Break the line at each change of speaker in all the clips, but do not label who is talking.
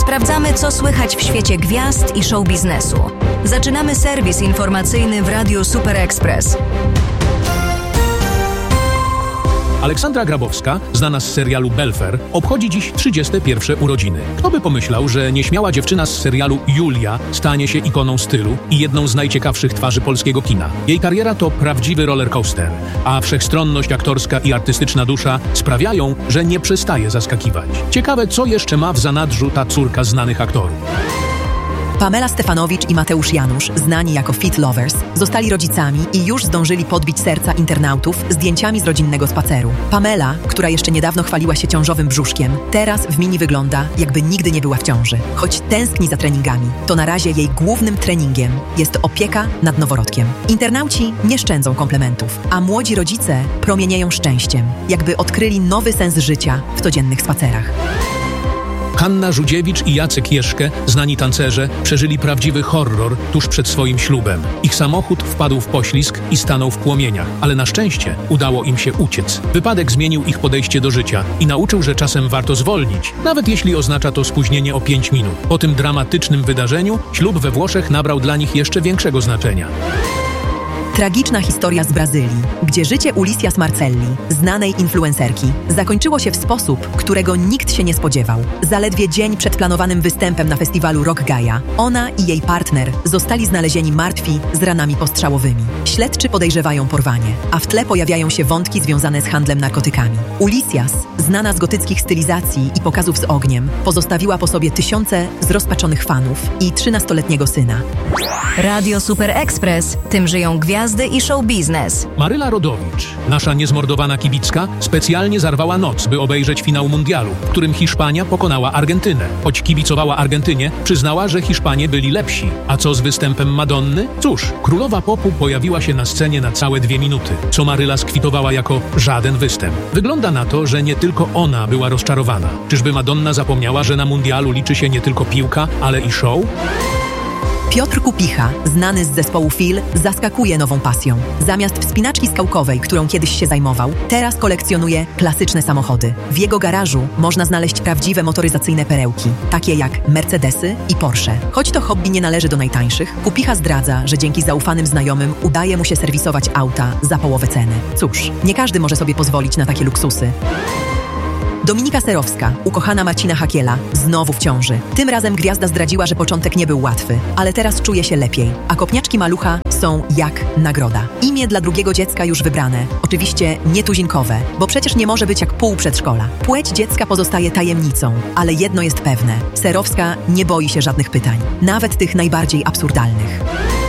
Sprawdzamy, co słychać w świecie gwiazd i show biznesu. Zaczynamy serwis informacyjny w Radiu Super Express.
Aleksandra Grabowska, znana z serialu Belfer, obchodzi dziś 31 urodziny. Kto by pomyślał, że nieśmiała dziewczyna z serialu Julia stanie się ikoną stylu i jedną z najciekawszych twarzy polskiego kina. Jej kariera to prawdziwy rollercoaster, a wszechstronność aktorska i artystyczna dusza sprawiają, że nie przestaje zaskakiwać. Ciekawe, co jeszcze ma w zanadrzu ta córka znanych aktorów.
Pamela Stefanowicz i Mateusz Janusz, znani jako Fit Lovers, zostali rodzicami i już zdążyli podbić serca internautów zdjęciami z rodzinnego spaceru. Pamela, która jeszcze niedawno chwaliła się ciążowym brzuszkiem, teraz w mini wygląda, jakby nigdy nie była w ciąży. Choć tęskni za treningami, to na razie jej głównym treningiem jest opieka nad noworodkiem. Internauci nie szczędzą komplementów, a młodzi rodzice promienieją szczęściem, jakby odkryli nowy sens życia w codziennych spacerach.
Hanna Żudziewicz i Jacek Jeszkę, znani tancerze, przeżyli prawdziwy horror tuż przed swoim ślubem. Ich samochód wpadł w poślizg i stanął w płomieniach, ale na szczęście udało im się uciec. Wypadek zmienił ich podejście do życia i nauczył, że czasem warto zwolnić, nawet jeśli oznacza to spóźnienie o 5 minut. Po tym dramatycznym wydarzeniu ślub we Włoszech nabrał dla nich jeszcze większego znaczenia.
Tragiczna historia z Brazylii, gdzie życie Ulisias Marcelli, znanej influencerki, zakończyło się w sposób, którego nikt się nie spodziewał. Zaledwie dzień przed planowanym występem na festiwalu Rock Gaia, ona i jej partner zostali znalezieni martwi z ranami postrzałowymi. Śledczy podejrzewają porwanie, a w tle pojawiają się wątki związane z handlem narkotykami. Ulisias, znana z gotyckich stylizacji i pokazów z ogniem, pozostawiła po sobie tysiące zrozpaczonych fanów i 13-letniego syna.
Radio Super Express. Tym żyją gwiazdy i show biznes.
Maryla Rodowicz, nasza niezmordowana kibicka, specjalnie zarwała noc, by obejrzeć finał mundialu, w którym Hiszpania pokonała Argentynę. Choć kibicowała Argentynie, przyznała, że Hiszpanie byli lepsi. A co z występem Madonny? Cóż, królowa popu pojawiła się na scenie na całe 2 minuty, co Maryla skwitowała jako żaden występ. Wygląda na to, że nie tylko ona była rozczarowana. Czyżby Madonna zapomniała, że na mundialu liczy się nie tylko piłka, ale i show?
Piotr Kupicha, znany z zespołu Fil, zaskakuje nową pasją. Zamiast wspinaczki skałkowej, którą kiedyś się zajmował, teraz kolekcjonuje klasyczne samochody. W jego garażu można znaleźć prawdziwe motoryzacyjne perełki, takie jak Mercedesy i Porsche. Choć to hobby nie należy do najtańszych, Kupicha zdradza, że dzięki zaufanym znajomym udaje mu się serwisować auta za połowę ceny. Cóż, nie każdy może sobie pozwolić na takie luksusy. Dominika Serowska, ukochana Marcina Hakiela, znowu w ciąży. Tym razem gwiazda zdradziła, że początek nie był łatwy, ale teraz czuje się lepiej, a kopniaczki malucha są jak nagroda. Imię dla drugiego dziecka już wybrane. Oczywiście nietuzinkowe, bo przecież nie może być jak pół przedszkola. Płeć dziecka pozostaje tajemnicą, ale jedno jest pewne. Serowska nie boi się żadnych pytań, nawet tych najbardziej absurdalnych.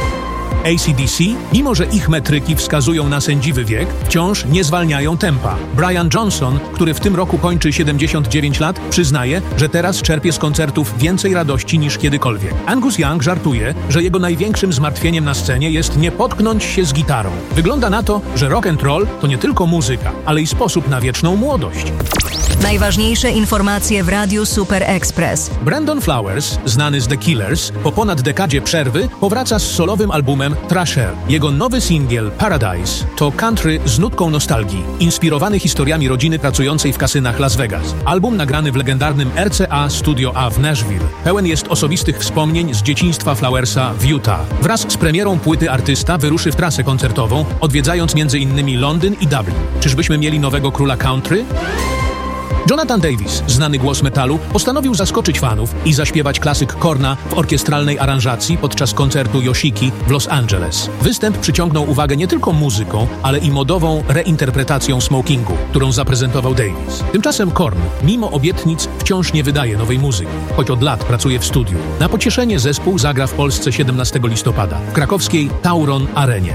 AC/DC, mimo że ich metryki wskazują na sędziwy wiek, wciąż nie zwalniają tempa. Brian Johnson, który w tym roku kończy 79 lat, przyznaje, że teraz czerpie z koncertów więcej radości niż kiedykolwiek. Angus Young żartuje, że jego największym zmartwieniem na scenie jest nie potknąć się z gitarą. Wygląda na to, że rock and roll to nie tylko muzyka, ale i sposób na wieczną młodość.
Najważniejsze informacje w Radiu Super Express.
Brandon Flowers, znany z The Killers, po ponad dekadzie przerwy powraca z solowym albumem Thrasher. Jego nowy singiel Paradise to country z nutką nostalgii, inspirowany historiami rodziny pracującej w kasynach Las Vegas. Album nagrany w legendarnym RCA Studio A w Nashville pełen jest osobistych wspomnień z dzieciństwa Flowersa w Utah. Wraz z premierą płyty artysta wyruszy w trasę koncertową, odwiedzając m.in. Londyn i Dublin. Czyżbyśmy mieli nowego króla country? Jonathan Davis, znany głos metalu, postanowił zaskoczyć fanów i zaśpiewać klasyk Korna w orkiestralnej aranżacji podczas koncertu Yoshiki w Los Angeles. Występ przyciągnął uwagę nie tylko muzyką, ale i modową reinterpretacją smokingu, którą zaprezentował Davis. Tymczasem Korn, mimo obietnic, wciąż nie wydaje nowej muzyki, choć od lat pracuje w studiu. Na pocieszenie zespół zagra w Polsce 17 listopada w krakowskiej Tauron Arenie.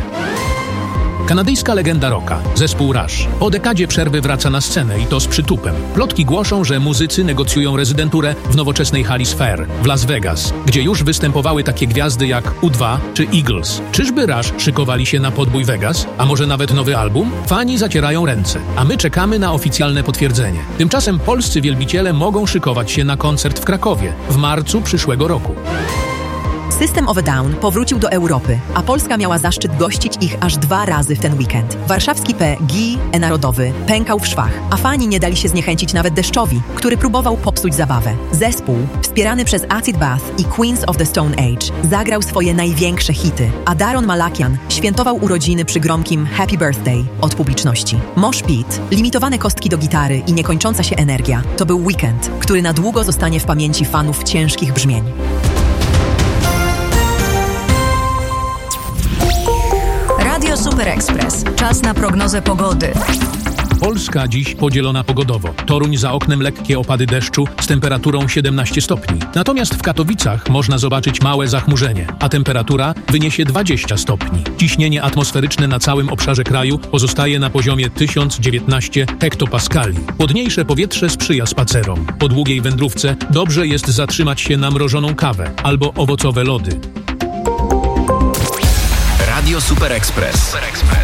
Kanadyjska legenda rocka, zespół Rush, po dekadzie przerwy wraca na scenę i to z przytupem. Plotki głoszą, że muzycy negocjują rezydenturę w nowoczesnej hali Sphere w Las Vegas, gdzie już występowały takie gwiazdy jak U2 czy Eagles. Czyżby Rush szykowali się na podbój Vegas, a może nawet nowy album? Fani zacierają ręce, a my czekamy na oficjalne potwierdzenie. Tymczasem polscy wielbiciele mogą szykować się na koncert w Krakowie w marcu przyszłego roku.
System of a Down powrócił do Europy, a Polska miała zaszczyt gościć ich aż 2 razy w ten weekend. Warszawski PGE Narodowy pękał w szwach, a fani nie dali się zniechęcić nawet deszczowi, który próbował popsuć zabawę. Zespół, wspierany przez Acid Bath i Queens of the Stone Age, zagrał swoje największe hity, a Daron Malakian świętował urodziny przy gromkim Happy Birthday od publiczności. Mosh Pit, limitowane kostki do gitary i niekończąca się energia to był weekend, który na długo zostanie w pamięci fanów ciężkich brzmień.
Radio Super Express. Czas na prognozę pogody.
Polska dziś podzielona pogodowo. Toruń za oknem lekkie opady deszczu z temperaturą 17 stopni. Natomiast w Katowicach można zobaczyć małe zachmurzenie, a temperatura wyniesie 20 stopni. Ciśnienie atmosferyczne na całym obszarze kraju pozostaje na poziomie 1019 hektopaskali. Chłodniejsze powietrze sprzyja spacerom. Po długiej wędrówce dobrze jest zatrzymać się na mrożoną kawę albo owocowe lody.
Radio Super Express.